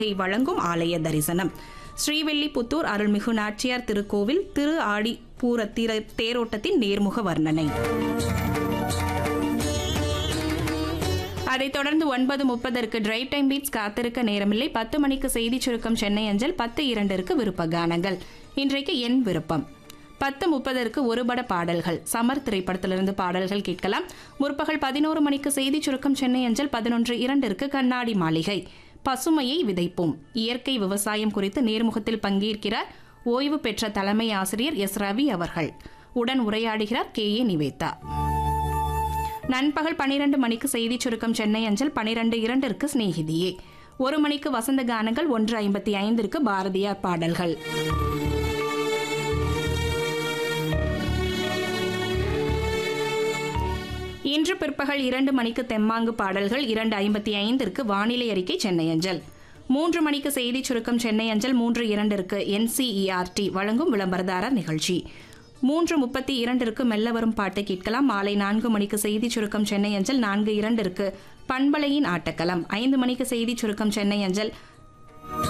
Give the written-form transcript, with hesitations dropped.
வழங்கும் ஆலய தரிசனம். ஸ்ரீவில்லிபுத்தூர் அருள்மிகு நாச்சியார் திருக்கோவில் திரு ஆடி பூர தேரோட்டத்தின் நேர்முக வர்ணனை. அதைத் தொடர்ந்து 9:30 டிரைவ் டைம் பீட்ஸ் காத்திருக்க நேரமில்லை. 10 மணிக்கு செய்தி சுருக்கம் சென்னை அஞ்சல். 10:02 விருப்ப கானங்கள். இன்றைக்கு என் விருப்பம். 10:30 ஒருபட பாடல்கள். சமர் திரைப்படத்திலிருந்து பாடல்கள் கேட்கலாம். முற்பகல் 11 மணிக்கு செய்தி சுருக்கம் சென்னை அஞ்சல். 11:02 கண்ணாடி மாளிகை. பசுமையை விதைப்போம். இயற்கை விவசாயம் குறித்து நேர்முகத்தில் பங்கேற்கிறார் ஓய்வு பெற்ற தலைமை ஆசிரியர் எஸ் ரவி அவர்கள். உடன் உரையாடுகிறார் KA நிவேதா. நண்பகல் 12 மணிக்கு செய்தி சுருக்கம் சென்னை அஞ்சல். 12:02 சிநேகிதியே. 1 மணிக்கு வசந்த கானங்கள். 1:55 பாரதியார் பாடல்கள். இன்று பிற்பகல் 2 மணிக்கு தெம்மாங்கு பாடல்கள். 2:55 வானிலை அறிக்கை சென்னை அஞ்சல். 3 மணிக்கு செய்தி சுருக்கம் சென்னை அஞ்சல். 3:02 NCERT வழங்கும் விளம்பரதாரர் நிகழ்ச்சி. 3:32 மெல்ல வரும் பாட்டை கேட்கலாம். மாலை 4 மணிக்கு செய்தி சுருக்கம் சென்னை அஞ்சல். 4:02 பண்பலையின் ஆட்டக்களம். 5 மணிக்கு செய்தி சுருக்கம் சென்னை அஞ்சல்.